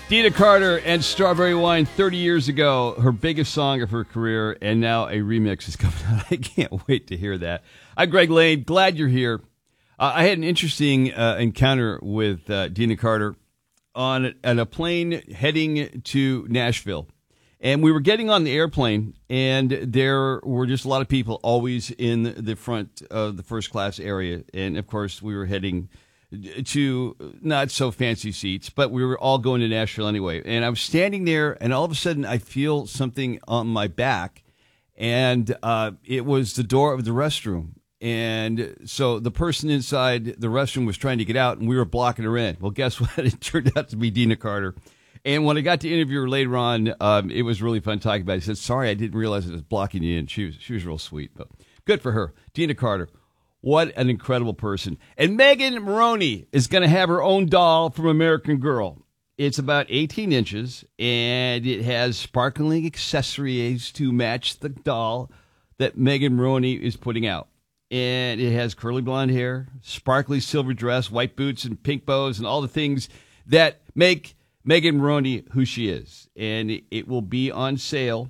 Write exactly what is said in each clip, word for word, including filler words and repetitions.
Deana Carter and Strawberry Wine, thirty years ago, her biggest song of her career, and now a remix is coming out. I can't wait to hear that. I'm Greg Lane. Glad you're here. Uh, I had an interesting uh, encounter with uh, Deana Carter on, on a plane heading to Nashville. And we were getting on the airplane, and there were just a lot of people always in the front of the first class area. And, of course, we were heading to not so fancy seats, but we were all going to Nashville anyway. And I was standing there, and all of a sudden I feel something on my back, and uh, it was the door of the restroom. And so the person inside the restroom was trying to get out, and we were blocking her in. Well, guess what? It turned out to be Deana Carter. And when I got to interview her later on, um, it was really fun talking about it. He said, sorry, I didn't realize it was blocking you in. She was, she was real sweet. But good for her. Deana Carter, what an incredible person. And Megan Moroney is going to have her own doll from American Girl. It's about eighteen inches, and it has sparkling accessories to match the doll that Megan Moroney is putting out. And it has curly blonde hair, sparkly silver dress, white boots, and pink bows, and all the things that make Megan Moroney who she is. And it will be on sale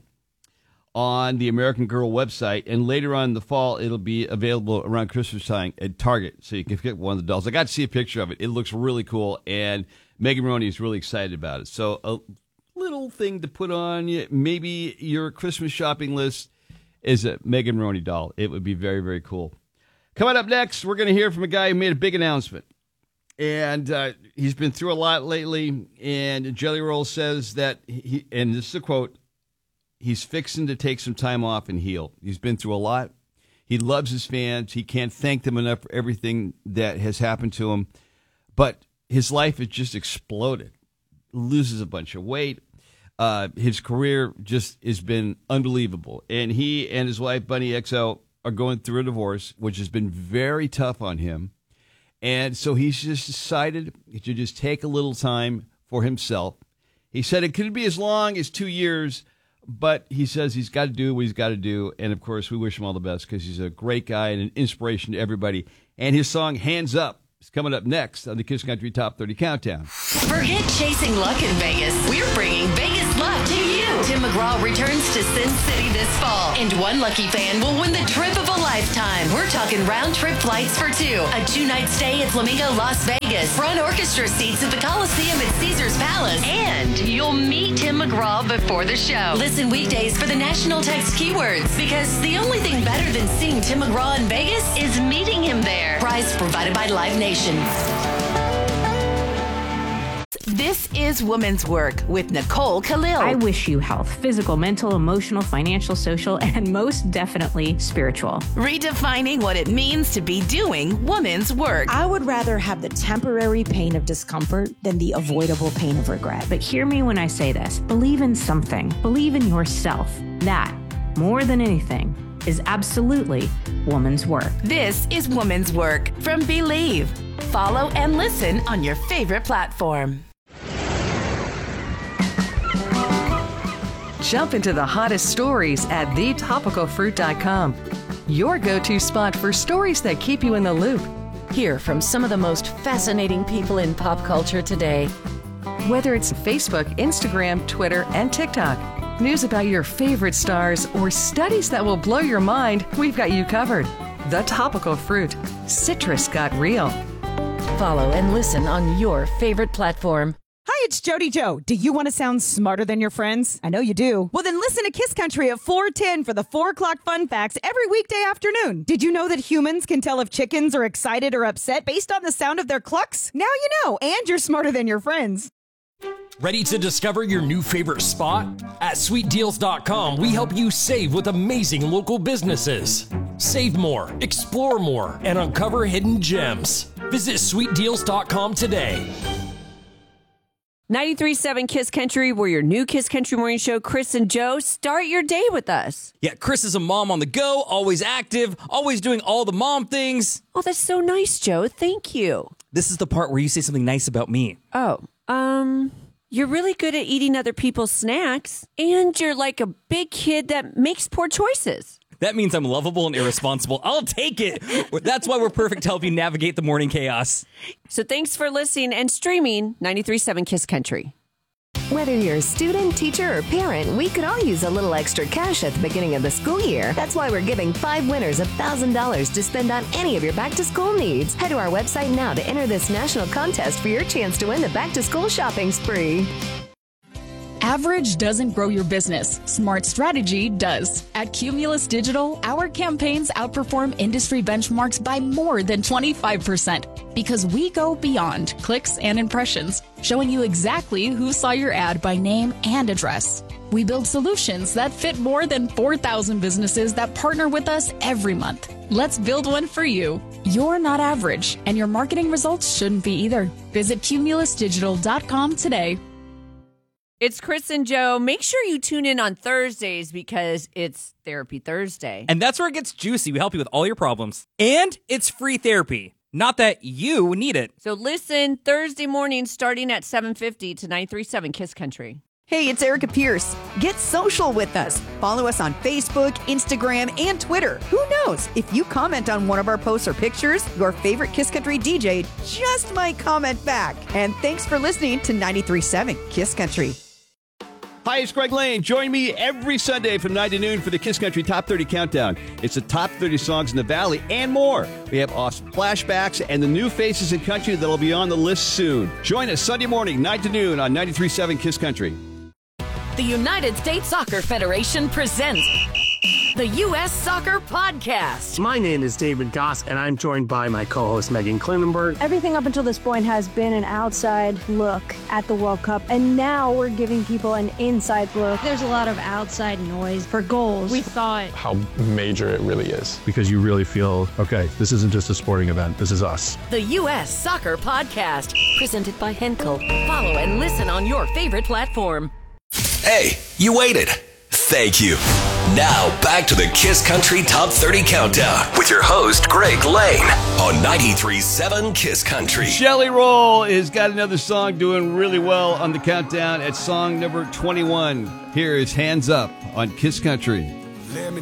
on the American Girl website, and later on in the fall, it'll be available around Christmas time at Target, so you can get one of the dolls. I got to see a picture of it. It looks really cool, and Megan Moroney is really excited about it. So a little thing to put on maybe your Christmas shopping list is a Megan Moroney doll. It would be very, very cool. Coming up next, we're going to hear from a guy who made a big announcement. And uh, he's been through a lot lately, and Jelly Roll says that, he, and this is a quote, he's fixing to take some time off and heal. He's been through a lot. He loves his fans. He can't thank them enough for everything that has happened to him. But his life has just exploded. Loses a bunch of weight. Uh, his career just has been unbelievable. And he and his wife, Bunny X O, are going through a divorce, which has been very tough on him. And so he's just decided to just take a little time for himself. He said it could be as long as two years, but he says he's got to do what he's got to do. And, of course, we wish him all the best because he's a great guy and an inspiration to everybody. And his song, Hands Up, is coming up next on the Kiss Country Top thirty Countdown. Forget chasing luck in Vegas. We're bringing Vegas luck to you. Tim McGraw returns to Sin City this fall, and one lucky fan will win the trip of a lifetime. We're talking round-trip flights for two, a two-night stay at Flamingo Las Vegas, front orchestra seats at the Coliseum at Caesars Palace, and you'll meet Tim McGraw before the show. Listen weekdays for the national text keywords, because the only thing better than seeing Tim McGraw in Vegas is meeting him there. Prize provided by Live Nation. This is Women's Work with Nicole Khalil. I wish you health, physical, mental, emotional, financial, social, and most definitely spiritual. Redefining what it means to be doing women's work. I would rather have the temporary pain of discomfort than the avoidable pain of regret. But hear me when I say this. Believe in something. Believe in yourself. That, more than anything, is absolutely woman's work. This is Woman's Work from Believe. Follow and listen on your favorite platform. Jump into the hottest stories at the topical fruit dot com. Your go-to spot for stories that keep you in the loop. Hear from some of the most fascinating people in pop culture today. Whether it's Facebook, Instagram, Twitter, and TikTok, news about your favorite stars, or studies that will blow your mind, we've got you covered. The Topical Fruit. Citrus got real. Follow and listen on your favorite platform. Hi, it's Jody Joe. Do you want to sound smarter than your friends? I know you do. Well, then listen to Kiss Country at four ten for the four o'clock fun facts every weekday afternoon. Did you know that humans can tell if chickens are excited or upset based on the sound of their clucks? Now you know, and you're smarter than your friends. Ready to discover your new favorite spot? At sweet deals dot com, we help you save with amazing local businesses. Save more, explore more, and uncover hidden gems. Visit sweet deals dot com today. ninety-three point seven Kiss Country, we're your new Kiss Country morning show. Chris and Joe, start your day with us. Yeah, Chris is a mom on the go, always active, always doing all the mom things. Oh, that's so nice, Joe. Thank you. This is the part where you say something nice about me. Oh, um... You're really good at eating other people's snacks, and you're like a big kid that makes poor choices. That means I'm lovable and irresponsible. I'll take it. That's why we're perfect to help you navigate the morning chaos. So thanks for listening and streaming ninety-three point seven Kiss Country. Whether you're a student, teacher, or parent, we could all use a little extra cash at the beginning of the school year. That's why we're giving five winners one thousand dollars to spend on any of your back-to-school needs. Head to our website now to enter this national contest for your chance to win the back-to-school shopping spree. Average doesn't grow your business. Smart strategy does. At Cumulus Digital, our campaigns outperform industry benchmarks by more than twenty-five percent because we go beyond clicks and impressions, showing you exactly who saw your ad by name and address. We build solutions that fit more than four thousand businesses that partner with us every month. Let's build one for you. You're not average, and your marketing results shouldn't be either. Visit cumulus digital dot com today. It's Chris and Joe. Make sure you tune in on Thursdays because it's Therapy Thursday. And that's where it gets juicy. We help you with all your problems. And it's free therapy. Not that you need it. So listen Thursday morning starting at seven fifty to nine three seven Kiss Country. Hey, it's Erica Pierce. Get social with us. Follow us on Facebook, Instagram, and Twitter. Who knows? If you comment on one of our posts or pictures, your favorite Kiss Country D J just might comment back. And thanks for listening to ninety-three point seven Kiss Country. Hi, it's Greg Lane. Join me every Sunday from nine to noon for the Kiss Country Top thirty Countdown. It's the top thirty songs in the Valley and more. We have awesome flashbacks and the new faces in country that'll be on the list soon. Join us Sunday morning, nine to noon on ninety-three point seven Kiss Country. The United States Soccer Federation presents the U S Soccer Podcast. My name is David Goss, and I'm joined by my co-host Megan Klinenberg. Everything up until this point has been an outside look at the World Cup, and now we're giving people an inside look. There's a lot of outside noise for goals. We thought how major it really is. Because you really feel, okay, this isn't just a sporting event, this is us. The U S Soccer Podcast, presented by Henkel. Follow and listen on your favorite platform. Hey, you waited. Thank you. Now, back to the Kiss Country Top thirty Countdown with your host, Greg Lane, on ninety-three point seven Kiss Country. Shelly Roll has got another song doing really well on the countdown at song number twenty-one. Here is Hands Up on Kiss Country. Let me